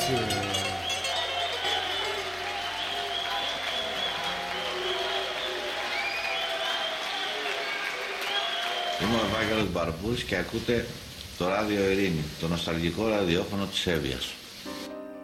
έτσι. Είμαι ο Ευάγγελος Μπαρμπούς και ακούτε το ράδιο Ειρήνη, το νοσταλγικό ραδιόφωνο της Εύβοιας.